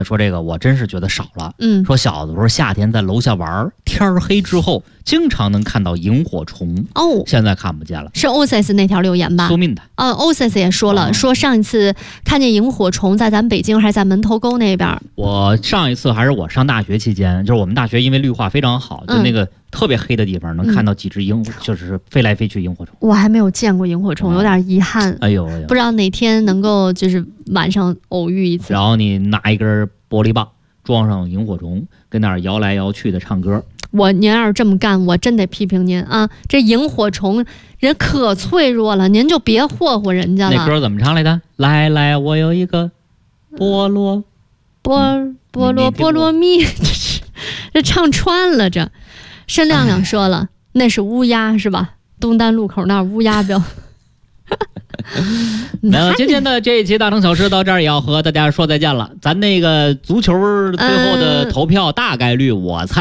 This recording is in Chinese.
说这个我真是觉得少了。 说小的时候夏天在楼下玩，天黑之后经常能看到萤火虫。现在看不见了。 是 OSIS 那条留言吧？ 苏敏的。 OSIS 也说了，说上一次看见萤火虫在咱北京还是在门头沟那边。 我上一次还是我上大学期间，就是我们大学因为绿化非常好，就那个特别黑的地方能看到几只就是飞来飞去萤火虫。 我还没有见过萤火虫，有点遗憾。 哎呦， 不知道哪天能够就是晚上偶遇一次。 然后你拿一根玻璃棒装上萤火虫，跟那儿摇来摇去的唱歌。 您要是这么干，我真得批评您啊！这萤火虫人可脆弱了，您就别霍霍人家了。 那歌怎么唱来的？来来，我有一个菠萝蜜，这唱穿了。这申亮亮说了，那是乌鸦是吧？东单路口那乌鸦标。 那今天的这一期大城小事到这儿也要和大家说再见了。咱那个足球最后的投票大概率我猜